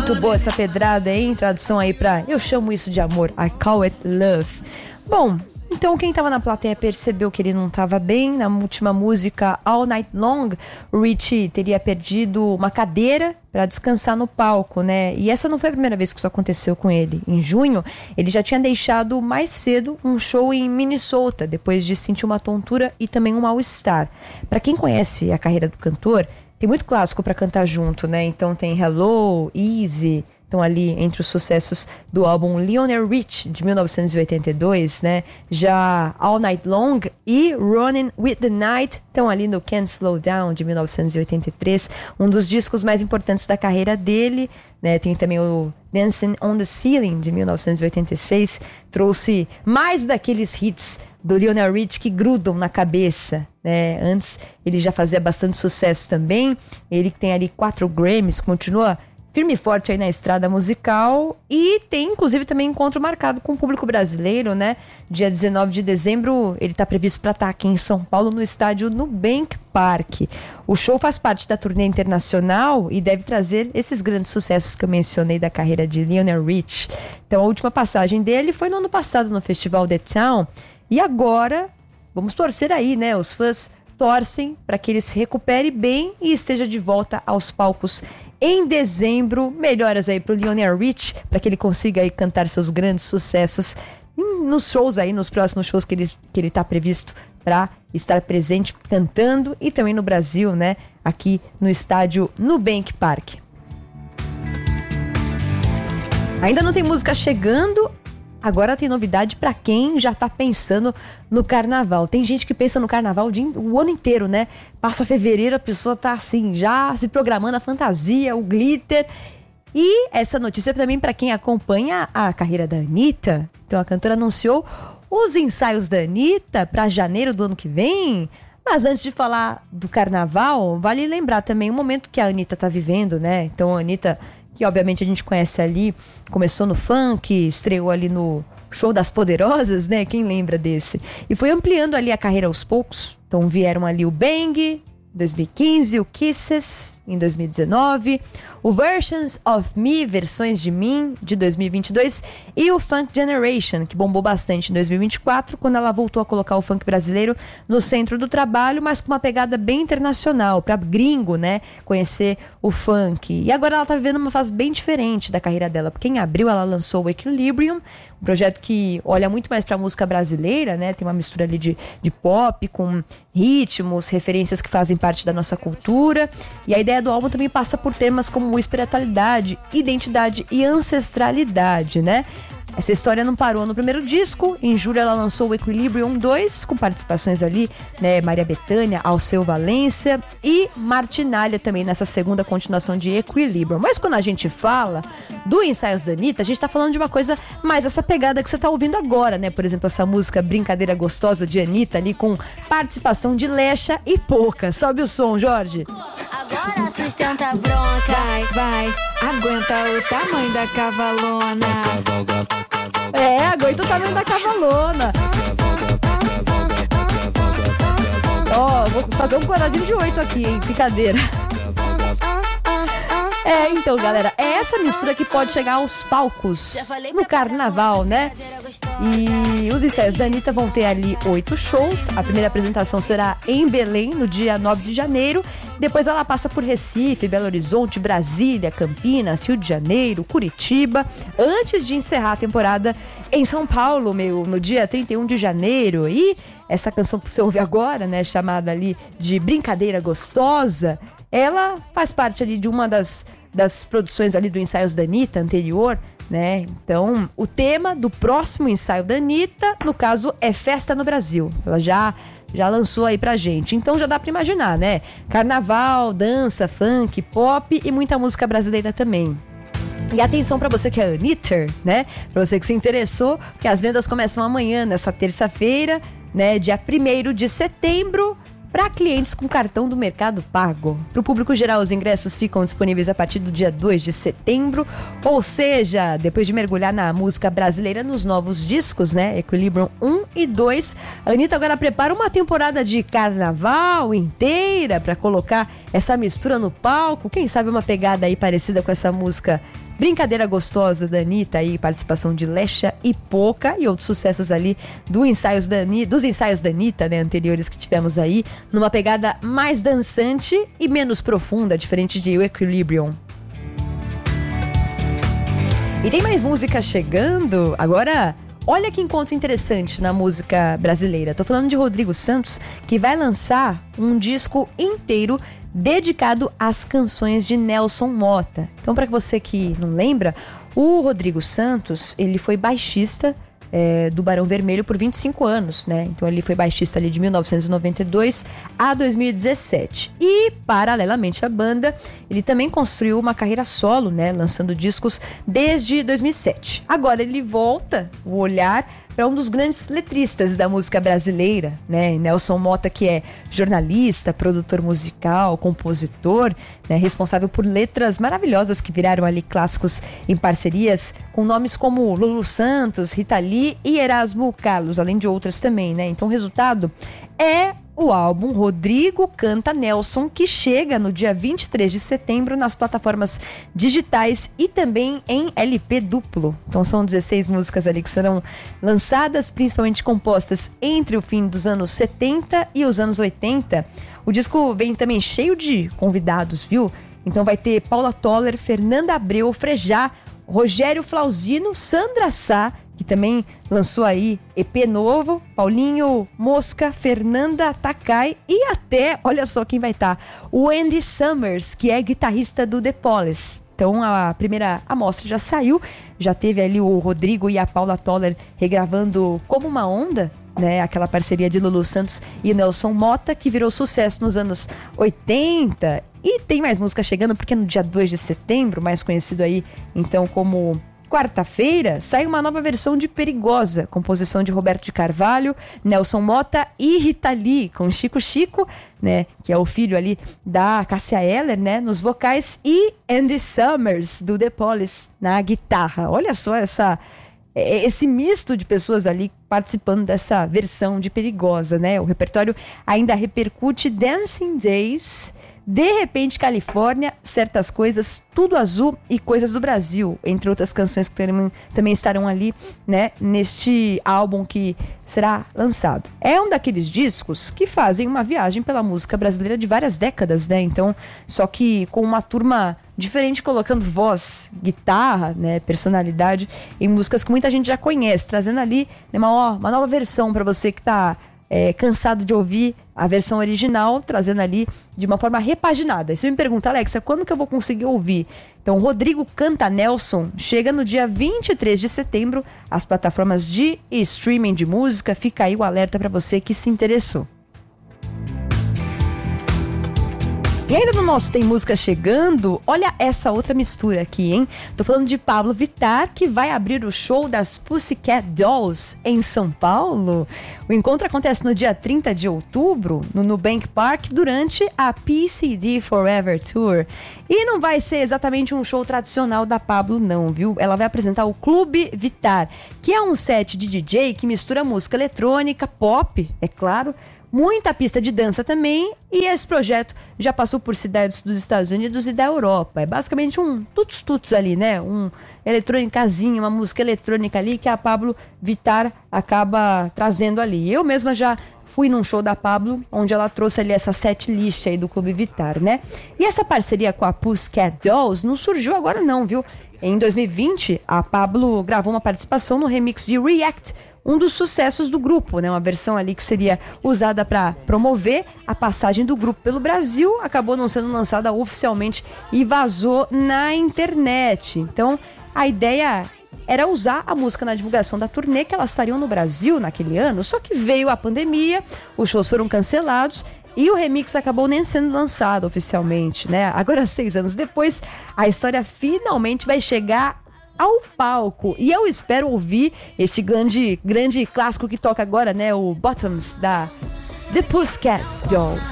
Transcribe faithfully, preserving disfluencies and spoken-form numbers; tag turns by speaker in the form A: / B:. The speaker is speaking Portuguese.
A: Muito boa essa pedrada, hein? Tradução aí pra Eu Chamo Isso de Amor, I Call It Love. Bom, então quem tava na plateia percebeu que ele não tava bem. Na última música, All Night Long, o Richie teria perdido uma cadeira para descansar no palco, né? E essa não foi a primeira vez que isso aconteceu com ele. Em junho, ele já tinha deixado mais cedo um show em Minnesota, depois de sentir uma tontura e também um mal-estar. Para quem conhece a carreira do cantor, tem muito clássico para cantar junto, né? Então tem Hello, Easy, estão ali entre os sucessos do álbum Lionel Rich, de mil novecentos e oitenta e dois, né? Já All Night Long e Running with the Night estão ali no Can't Slow Down, de mil novecentos e oitenta e três, um dos discos mais importantes da carreira dele, né? Tem também o Dancing on the Ceiling, de mil novecentos e oitenta e seis, trouxe mais daqueles hits do Lionel Rich que grudam na cabeça, né? Antes ele já fazia bastante sucesso também, ele que tem ali quatro Grammys, continua firme e forte aí na estrada musical e tem inclusive também encontro marcado com o público brasileiro, né? Dia dezenove de dezembro ele está previsto para estar aqui em São Paulo no estádio Nubank Park. O show faz parte da turnê internacional e deve trazer esses grandes sucessos que eu mencionei da carreira de Lionel Rich. Então a última passagem dele foi no ano passado no Festival The Town e agora vamos torcer aí, né? Os fãs torcem para que ele se recupere bem e esteja de volta aos palcos em dezembro. Melhoras aí pro Lionel Rich, para que ele consiga aí cantar seus grandes sucessos nos shows aí, nos próximos shows que ele, que ele tá previsto para estar presente cantando e também no Brasil, né? Aqui no estádio Nubank Park. Ainda não tem música chegando. Agora tem novidade para quem já tá pensando no carnaval. Tem gente que pensa no carnaval o, dia, o ano inteiro, né? Passa fevereiro, a pessoa tá assim, já se programando a fantasia, o glitter. E essa notícia também para quem acompanha a carreira da Anitta. Então a cantora anunciou os ensaios da Anitta para janeiro do ano que vem. Mas antes de falar do carnaval, vale lembrar também o momento que a Anitta tá vivendo, né? Então a Anitta, que obviamente a gente conhece ali, começou no funk, estreou ali no Show das Poderosas, né? Quem lembra desse? E foi ampliando ali a carreira aos poucos. Então vieram ali o Bang, em dois mil e quinze, o Kisses, em dois mil e dezenove, o Versions of Me, Versões de Mim, de dois mil e vinte e dois, e o Funk Generation, que bombou bastante em dois mil e vinte e quatro, quando ela voltou a colocar o funk brasileiro no centro do trabalho, mas com uma pegada bem internacional, para gringo, né, conhecer o funk. E agora ela tá vivendo uma fase bem diferente da carreira dela, porque em abril ela lançou o Equilibrium, um projeto que olha muito mais pra música brasileira, né, tem uma mistura ali de, de pop, com ritmos, referências que fazem parte da nossa cultura, e a ideia do álbum também passa por temas como espiritualidade, identidade e ancestralidade, né? Essa história não parou no primeiro disco. Em julho ela lançou o Equilibrium dois, com participações ali, né, Maria Bethânia, Alceu Valença e Martinália também nessa segunda continuação de Equilibrium. Mas quando a gente fala do Ensaios da Anitta, a gente tá falando de uma coisa mais essa pegada que você tá ouvindo agora, né? Por exemplo, essa música Brincadeira Gostosa de Anitta ali com participação de Lecha e Poca. Sobe o som, Jorge.
B: Agora sustenta a bronca, vai, vai, aguenta o tamanho da cavalona.
A: É, aguenta o tamanho da cavalona. Ó, oh, vou fazer um coradinho de oito aqui, hein? Brincadeira. É, então, galera, é essa mistura que pode chegar aos palcos no carnaval, né? E os ensaios da Anitta vão ter ali oito shows. A primeira apresentação será em Belém, no dia nove de janeiro. Depois ela passa por Recife, Belo Horizonte, Brasília, Campinas, Rio de Janeiro, Curitiba, antes de encerrar a temporada em São Paulo, meu, no dia trinta e um de janeiro. E essa canção que você ouve agora, né, chamada ali de Brincadeira Gostosa, ela faz parte ali de uma das, das produções ali do Ensaios da Anitta anterior, né? Então, o tema do próximo ensaio da Anitta, no caso, é Festa no Brasil. Ela já, já lançou aí pra gente. Então já dá pra imaginar, né? Carnaval, dança, funk, pop e muita música brasileira também. E atenção pra você que é Anitta, né? Pra você que se interessou, que as vendas começam amanhã, nessa terça-feira, né? Dia primeiro de setembro. Para clientes com cartão do Mercado Pago. Para o público geral, os ingressos ficam disponíveis a partir do dia dois de setembro, ou seja, depois de mergulhar na música brasileira nos novos discos, né, Equilibrium um e dois, a Anitta agora prepara uma temporada de carnaval inteira para colocar essa mistura no palco, quem sabe uma pegada aí parecida com essa música Brincadeira Gostosa da Anitta aí, participação de Lecha e Poca e outros sucessos ali do ensaios da Anitta, dos ensaios da Anitta, né, anteriores que tivemos aí, numa pegada mais dançante e menos profunda, diferente de Equilibrium. E tem mais música chegando. Agora, olha que encontro interessante na música brasileira. Tô falando de Rodrigo Santos, que vai lançar um disco inteiro dedicado às canções de Nelson Motta. Então, para você que não lembra, o Rodrigo Santos, ele foi baixista é, do Barão Vermelho por vinte e cinco anos, né? Então ele foi baixista ali de mil novecentos e noventa e dois a dois mil e dezessete. E, paralelamente à banda, ele também construiu uma carreira solo, né? Lançando discos desde dois mil e sete. Agora ele volta o olhar para um dos grandes letristas da música brasileira, né? Nelson Motta, que é jornalista, produtor musical, compositor, né? Responsável por letras maravilhosas que viraram ali clássicos em parcerias com nomes como Lulu Santos, Rita Lee e Erasmo Carlos, além de outras também, né? Então o resultado é o álbum Rodrigo Canta Nelson, que chega no dia vinte e três de setembro nas plataformas digitais e também em L P duplo. Então são dezesseis músicas ali que serão lançadas, principalmente compostas entre o fim dos anos setenta e os anos oitenta. O disco vem também cheio de convidados, viu? Então vai ter Paula Toller, Fernanda Abreu, Frejá, Rogério Flauzino, Sandra Sá, que também lançou aí E P novo, Paulinho Mosca, Fernanda Takai e até, olha só quem vai estar, o Andy Summers, que é guitarrista do The Police. Então a primeira amostra já saiu, já teve ali o Rodrigo e a Paula Toller regravando Como Uma Onda, né, aquela parceria de Lulu Santos e Nelson Motta, que virou sucesso nos anos oitenta. E tem mais música chegando, porque no dia dois de setembro, mais conhecido aí então como quarta-feira, sai uma nova versão de Perigosa, composição de Roberto de Carvalho, Nelson Motta e Rita Lee, com Chico Chico, né, que é o filho ali da Cássia Eller, né, nos vocais, e Andy Summers, do The Police, na guitarra. Olha só essa, esse misto de pessoas ali participando dessa versão de Perigosa, né? O repertório ainda repercute Dancing Days, De Repente Califórnia, Certas Coisas, Tudo Azul e Coisas do Brasil, entre outras canções que também, também estarão ali, né, neste álbum que será lançado. É um daqueles discos que fazem uma viagem pela música brasileira de várias décadas, né? Então, só que com uma turma diferente, colocando voz, guitarra, né, personalidade em músicas que muita gente já conhece, trazendo ali, né, uma, uma nova versão para você que tá É, cansado de ouvir a versão original, trazendo ali de uma forma repaginada. E você me pergunta, Alexa, quando que eu vou conseguir ouvir? Então, Rodrigo Canta Nelson chega no dia vinte e três de setembro às plataformas de streaming de música. Fica aí o alerta para você que se interessou. E ainda no nosso Tem Música Chegando, olha essa outra mistura aqui, hein? Tô falando de Pablo Vittar, que vai abrir o show das Pussycat Dolls em São Paulo. O encontro acontece no dia trinta de outubro, no Nubank Park, durante a P C D Forever Tour. E não vai ser exatamente um show tradicional da Pablo, não, viu? Ela vai apresentar o Clube Vittar, que é um set de D J que mistura música eletrônica, pop, é claro, muita pista de dança também, e esse projeto já passou por cidades dos Estados Unidos e da Europa. É basicamente um tuts-tuts ali, né? Um eletrônicazinho, uma música eletrônica ali que a Pablo Vittar acaba trazendo ali. Eu mesma já fui num show da Pablo, onde ela trouxe ali essa set list aí do Clube Vittar, né? E essa parceria com a Pussycat Dolls não surgiu agora não, viu? Em dois mil e vinte, a Pablo gravou uma participação no remix de React, um dos sucessos do grupo, né? Uma versão ali que seria usada para promover a passagem do grupo pelo Brasil, acabou não sendo lançada oficialmente e vazou na internet. Então, a ideia era usar a música na divulgação da turnê que elas fariam no Brasil naquele ano, só que veio a pandemia, os shows foram cancelados e o remix acabou nem sendo lançado oficialmente, né? Agora, seis anos depois, a história finalmente vai chegar ao palco. E eu espero ouvir este grande, grande clássico que toca agora, né? O Bottoms, da The Pussycat Dolls.